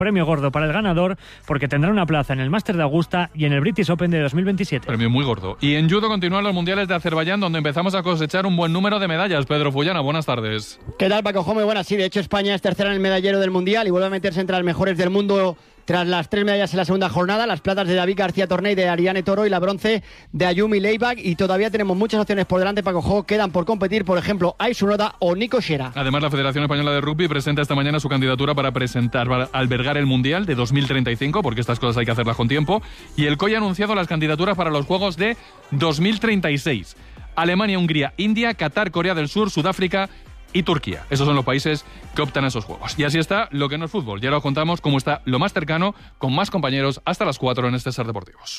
Premio gordo para el ganador porque tendrá una plaza en el Máster de Augusta y en el British Open de 2027. Premio muy gordo. Y en judo continúan los mundiales de Azerbaiyán, donde empezamos a cosechar un buen número de medallas. Pedro Fullana, buenas tardes. ¿Qué tal, Paco? Muy buenas. Sí, de hecho España es tercera en el medallero del mundial y vuelve a meterse entre las mejores del mundo tras las 3 medallas en la segunda jornada, las platas de David García Torné y de Ariane Toro y la bronce de Ayumi Leibach, y todavía tenemos muchas opciones por delante, Paco. Quedan por competir, por ejemplo, Aisu Noda o Nico Xera. Además, la Federación Española de Rugby presenta esta mañana su candidatura para albergar el Mundial de 2035, porque estas cosas hay que hacerlas con tiempo, y el COI ha anunciado las candidaturas para los Juegos de 2036. Alemania, Hungría, India, Qatar, Corea del Sur, Sudáfrica y Turquía. Esos son los países que optan a esos juegos. Y así está lo que no es fútbol. Ya lo contamos cómo está lo más cercano, con más compañeros, hasta las 4 en este Ser Deportivos.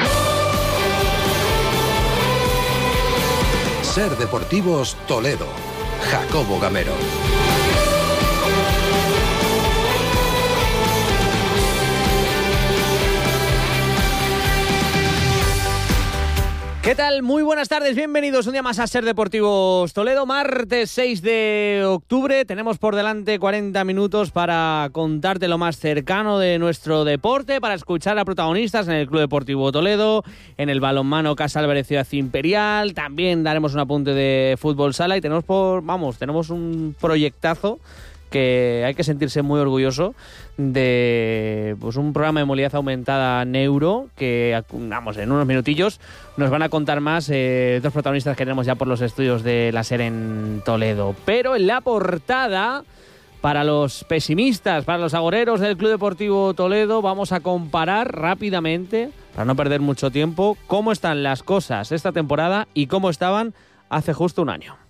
Ser Deportivos Toledo. Jacobo Gamero. ¿Qué tal? Muy buenas tardes, bienvenidos un día más a Ser Deportivos Toledo. Martes 6 de octubre, tenemos por delante 40 minutos para contarte lo más cercano de nuestro deporte, para escuchar a protagonistas en el Club Deportivo Toledo, en el balonmano Casa Álvarez Ciudad Imperial. También daremos un apunte de fútbol sala y tenemos un proyectazo que hay que sentirse muy orgulloso de un programa de movilidad aumentada Neuro, que en unos minutillos nos van a contar más dos protagonistas que tenemos ya por los estudios de la SER en Toledo. Pero en la portada, para los pesimistas, para los agoreros del Club Deportivo Toledo, vamos a comparar rápidamente, para no perder mucho tiempo, cómo están las cosas esta temporada y cómo estaban hace justo un año.